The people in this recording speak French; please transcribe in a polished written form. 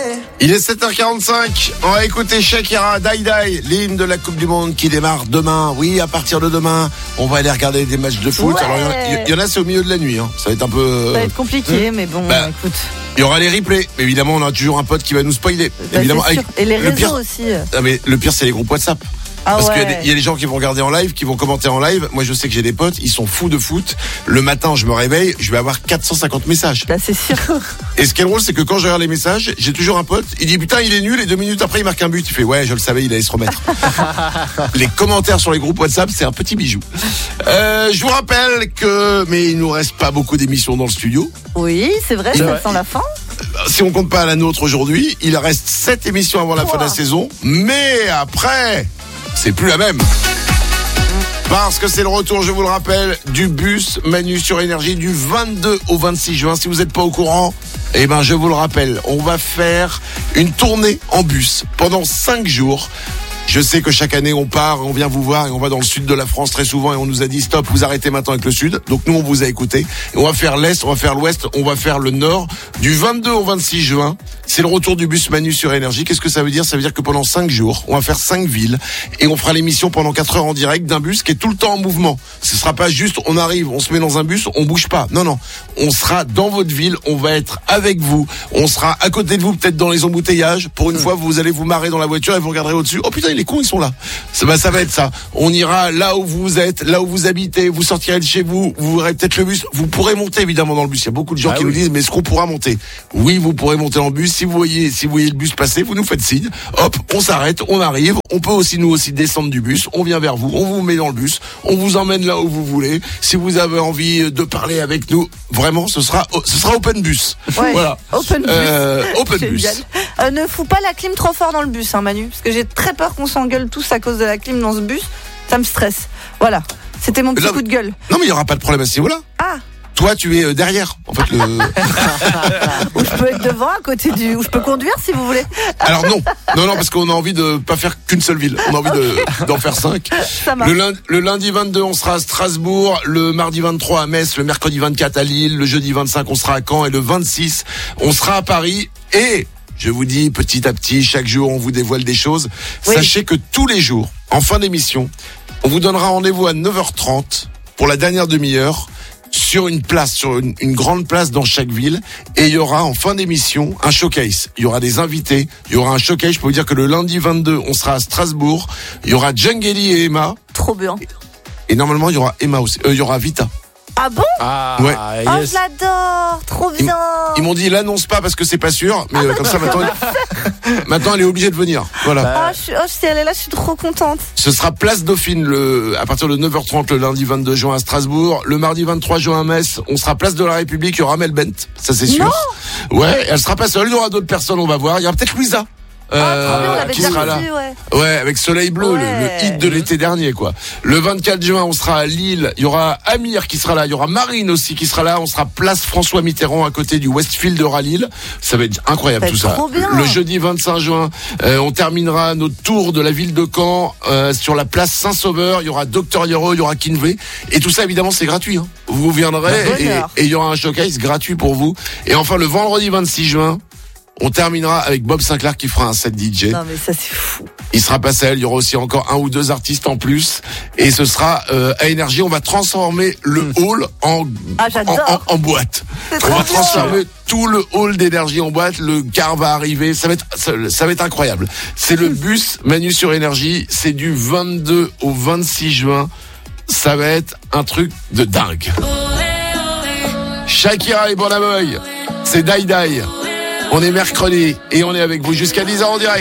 Il est 7h45, on va écouter Shakira, Die Die, l'hymne de la Coupe du Monde qui démarre demain. Oui, à partir de demain, on va aller regarder des matchs de foot. Ouais. Alors, il y en a, c'est au milieu de la nuit, hein. Ça va être un peu... Ça va être compliqué, mais bon, écoute. Il y aura les replays. Évidemment, on a toujours un pote qui va nous spoiler. Évidemment, c'est sûr. Et les le réseaux pire, aussi. Ah, mais le pire, c'est les groupes WhatsApp. Parce qu'il y a des gens qui vont regarder en live, qui vont commenter en live. Moi, je sais que j'ai des potes, ils sont fous de foot. Le matin, je me réveille, je vais avoir 450 messages. Là, c'est sûr. Et ce qui est drôle, c'est que quand je regarde les messages, j'ai toujours un pote, il dit putain, il est nul, et 2 minutes après, il marque un but. Il fait ouais, je le savais, il allait se remettre. Les commentaires sur les groupes WhatsApp, c'est un petit bijou. Je vous rappelle mais il nous reste pas beaucoup d'émissions dans le studio. Oui, c'est vrai, ça sent la fin. Si on compte pas la nôtre aujourd'hui, il reste 7 émissions avant la fin de la saison. Mais après, c'est plus la même. Parce que c'est le retour, je vous le rappelle, du bus Manu sur Énergie du 22 au 26 juin. Si vous n'êtes pas au courant, je vous le rappelle, on va faire une tournée en bus pendant 5 jours. Je sais que chaque année on part, on vient vous voir et on va dans le sud de la France très souvent et on nous a dit stop, vous arrêtez maintenant avec le sud. Donc nous on vous a écouté. Et on va faire l'est, on va faire l'ouest, on va faire le nord. Du 22 au 26 juin, c'est le retour du bus Manu sur Énergie. Qu'est-ce que ça veut dire ? Ça veut dire que pendant 5 jours, on va faire 5 villes et on fera l'émission pendant 4 heures en direct d'un bus qui est tout le temps en mouvement. Ce sera pas juste on arrive, on se met dans un bus, on bouge pas. Non. On sera dans votre ville, on va être avec vous. On sera à côté de vous, peut-être dans les embouteillages. Pour une fois, vous allez vous marrer dans la voiture et vous regarderez au-dessus. Oh putain, les cons, ils sont là. Ça va être ça. On ira là où vous êtes, là où vous habitez, vous sortirez de chez vous, vous verrez peut-être le bus. Vous pourrez monter évidemment dans le bus. Il y a beaucoup de gens qui nous disent, mais est-ce qu'on pourra monter ? Oui, vous pourrez monter dans le bus. Si vous voyez le bus passer, vous nous faites signe. Hop, on s'arrête, on arrive. On peut aussi nous descendre du bus. On vient vers vous, on vous met dans le bus, on vous emmène là où vous voulez. Si vous avez envie de parler avec nous, vraiment, ce sera open bus. Ouais, voilà. Open bus. Open bus. Ne fous pas la clim trop fort dans le bus, hein, Manu, parce que j'ai très peur qu'on s'engueule tous à cause de la clim dans ce bus. Ça me stresse. Voilà. C'était mon petit coup de gueule. Non, mais il y aura pas de problème à ce niveau-là. Ah. Toi, tu es derrière, en fait. Ou je peux être devant, à côté où je peux conduire, si vous voulez. Alors non, parce qu'on a envie de pas faire qu'une seule ville. On a envie d'en faire 5. Ça marche. Le lundi 22, on sera à Strasbourg. Le mardi 23 à Metz. Le mercredi 24 à Lille. Le jeudi 25, on sera à Caen. Et le 26, on sera à Paris. Et je vous dis, petit à petit, chaque jour, on vous dévoile des choses. Oui. Sachez que tous les jours, en fin d'émission, on vous donnera rendez-vous à 9h30 pour la dernière demi-heure. Sur une grande place dans chaque ville, et il y aura en fin d'émission un showcase. Il y aura des invités, il y aura un showcase. Je peux vous dire que le lundi 22, on sera à Strasbourg. Il y aura Djangeli et Emma. Trop bien. Et normalement, il y aura Emma aussi. Il y aura Vita. Ah bon ? Ouais. Oh, je l'adore, trop bien. Ils m'ont dit l'annonce pas parce que c'est pas sûr, mais comme ça maintenant elle est obligée de venir. Voilà. Si elle est là, je suis trop contente. Ce sera place Dauphine à partir de 9h30 le lundi 22 juin à Strasbourg. Le mardi 23 juin à Metz, on sera place de la République. Il y aura Mel Bent, ça c'est sûr. Non. Ouais, elle sera pas seule. Il y aura d'autres personnes, on va voir. Il y aura peut-être Louisa. Trop bien, on l'avait qui déjà sera là. Ouais, avec Soleil Bleu, le hit de l'été dernier, quoi. Le 24 juin, on sera à Lille. Il y aura Amir qui sera là. Il y aura Marine aussi qui sera là. On sera place François Mitterrand à côté du Westfield de Lille. Ça va être incroyable tout ça. Trop bien. Le jeudi 25 juin, on terminera notre tour de la ville de Caen sur la place Saint-Sauveur. Il y aura Dr Yoro, il y aura Kinvey. Et tout ça, évidemment, c'est gratuit. Hein. Vous viendrez et il y aura un showcase gratuit pour vous. Et enfin, le vendredi 26 juin, on terminera avec Bob Sinclair qui fera un set DJ. Non mais ça c'est fou. Il sera pas seul, il y aura aussi encore 1 ou 2 artistes en plus. Et ce sera à Énergie, on va transformer le hall en boîte. On va transformer tout le hall d'Énergie en boîte, le car va arriver, ça va être incroyable. C'est le bus Manu sur Énergie, c'est du 22 au 26 juin. Ça va être un truc de dingue. Shakira et Burna Boy, c'est Die Die. On est mercredi et on est avec vous jusqu'à 10h en direct.